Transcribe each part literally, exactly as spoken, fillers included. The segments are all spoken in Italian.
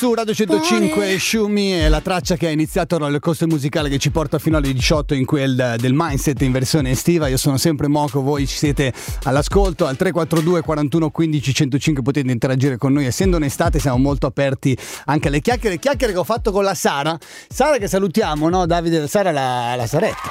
Su Radio centocinque Show Me è la traccia che ha iniziato il coaster musicale che ci porta fino alle diciotto in quel del Mindset in versione estiva. Io sono sempre Moco, voi ci siete all'ascolto al tre quattro due quarantuno quindici centocinque, potete interagire con noi. Essendo un'estate siamo molto aperti anche alle chiacchiere, chiacchiere che ho fatto con la Sara Sara che salutiamo, no Davide? Sara la, la Saretta.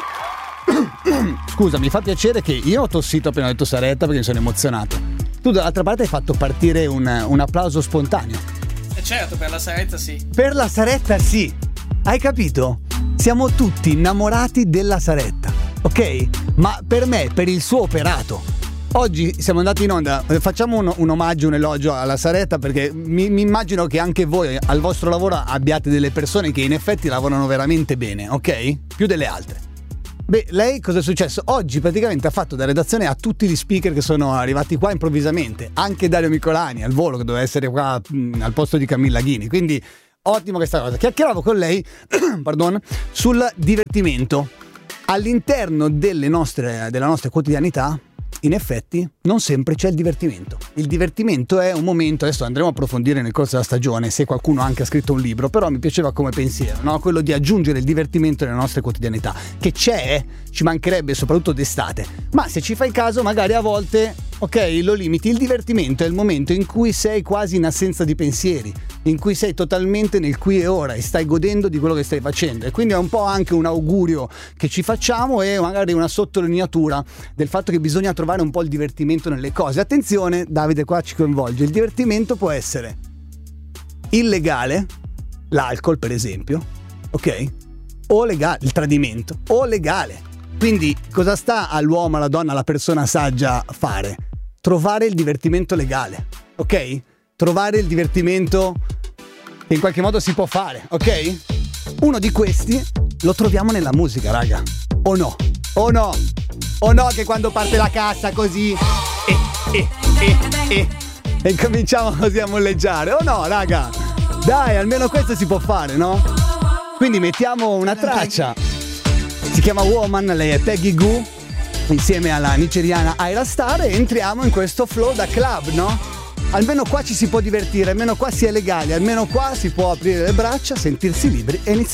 Scusa, mi fa piacere che io ho tossito appena ho detto Saretta perché mi sono emozionato. Tu dall'altra parte hai fatto partire un, un applauso spontaneo. Certo, per la Saretta sì. Per la Saretta sì. Hai capito? Siamo tutti innamorati della Saretta, ok? Ma per me, per il suo operato. Oggi siamo andati in onda, facciamo un, un omaggio, un elogio alla Saretta, perché mi, mi immagino che anche voi al vostro lavoro abbiate delle persone che in effetti lavorano veramente bene, ok? Più delle altre. Beh, lei cosa è successo? Oggi praticamente ha fatto da redazione a tutti gli speaker che sono arrivati qua improvvisamente, anche Dario Micolani al volo che doveva essere qua mh, al posto di Camilla Ghini, quindi ottimo questa cosa. Chiacchieravo con lei pardon, sul divertimento all'interno delle nostre, della nostra quotidianità. In effetti non sempre c'è il divertimento. Il divertimento è un momento, adesso andremo a approfondire nel corso della stagione se qualcuno anche ha scritto un libro, però mi piaceva come pensiero, no? Quello di aggiungere il divertimento nelle nostre quotidianità, che c'è, ci mancherebbe soprattutto d'estate, ma se ci fai caso magari a volte, ok, lo limiti. Il divertimento è il momento in cui sei quasi in assenza di pensieri, in cui sei totalmente nel qui e ora e stai godendo di quello che stai facendo, e quindi è un po' anche un augurio che ci facciamo e magari una sottolineatura del fatto che bisogna trovare un po' il divertimento nelle cose. Attenzione, Davide qua ci coinvolge, il divertimento può essere illegale, l'alcol per esempio, ok? O legale, il tradimento, o legale. Quindi cosa sta all'uomo, alla donna, alla persona saggia fare? Trovare il divertimento legale, ok? Trovare il divertimento che in qualche modo si può fare, ok? Uno di questi lo troviamo nella musica, raga. O no? O no? O no che quando parte la cassa così e, e, e, e, e cominciamo così a molleggiare? O no, raga? Dai, almeno questo si può fare, no? Quindi mettiamo una traccia. Si chiama Woman, lei è Peggy Gou insieme alla nigeriana Ayra Starr, e entriamo in questo flow da club, no? Almeno qua ci si può divertire, almeno qua si è legali, almeno qua si può aprire le braccia, sentirsi liberi e iniziare.